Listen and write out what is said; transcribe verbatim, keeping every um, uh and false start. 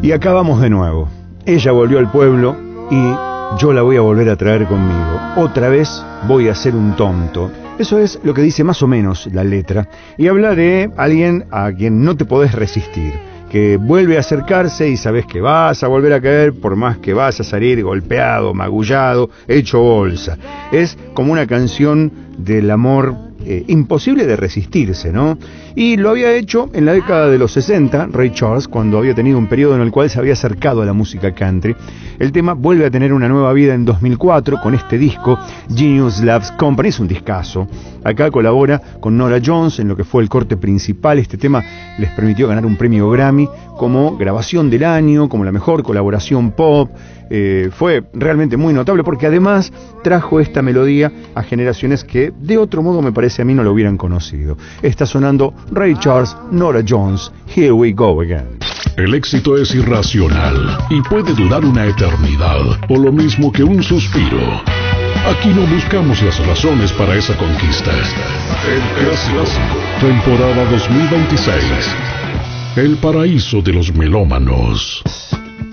Y acá vamos de nuevo. Ella volvió al pueblo y yo la voy a volver a traer conmigo. Otra vez voy a ser un tonto. Eso es lo que dice más o menos la letra. Y habla de alguien a quien no te podés resistir, que vuelve a acercarse y sabes que vas a volver a caer por más que vas a salir golpeado, magullado, hecho bolsa. Es como una canción del amor eh, imposible de resistirse, ¿no? Y lo había hecho en la década de los sesenta, Ray Charles, cuando había tenido un periodo en el cual se había acercado a la música country. El tema vuelve a tener una nueva vida en dos mil cuatro con este disco, Genius Loves Company. Es un discazo. Acá colabora con Norah Jones en lo que fue el corte principal. Este tema les permitió ganar un premio Grammy como grabación del año, como la mejor colaboración pop. Eh, fue realmente muy notable porque además trajo esta melodía a generaciones que de otro modo me parece a mí no lo hubieran conocido. Está sonando Ray Charles, Norah Jones, Here We Go Again. El éxito es irracional y puede durar una eternidad, o lo mismo que un suspiro. Aquí no buscamos las razones para esa conquista. El Clásico, temporada dos mil veintiséis. El paraíso de los melómanos.